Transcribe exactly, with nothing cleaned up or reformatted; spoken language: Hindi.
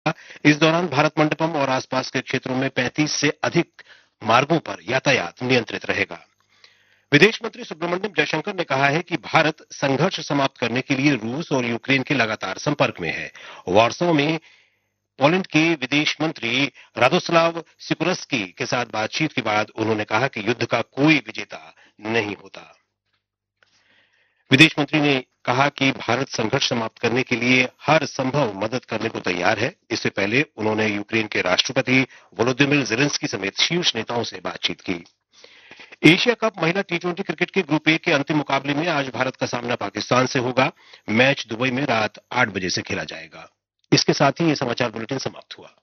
इस दौरान भारत मंडपम और आसपास के क्षेत्रों में पैंतीस से अधिक मार्गों पर यातायात नियंत्रित रहेगा। विदेश मंत्री सुब्रमण्यम जयशंकर ने कहा है कि भारत संघर्ष समाप्त करने के लिए रूस और यूक्रेन के लगातार संपर्क में है। वार्सो में पोलैंड के विदेश मंत्री रादोस्लाव सिकुरस्की के साथ बातचीत के बाद उन्होंने कहा कि युद्ध का कोई विजेता नहीं होता। विदेश मंत्री ने कहा कि भारत संघर्ष समाप्त करने के लिए हर संभव मदद करने को तैयार है। इससे पहले उन्होंने यूक्रेन के राष्ट्रपति वोलोदिमिर ज़ेलेंस्की समेत शीर्ष नेताओं से बातचीत की। एशिया कप महिला टी ट्वेंटी क्रिकेट के ग्रुप ए के अंतिम मुकाबले में आज भारत का सामना पाकिस्तान से होगा। मैच दुबई में रात आठ बजे से खेला जाएगा। इसके साथ ही ये समाचार बुलेटिन समाप्त हुआ।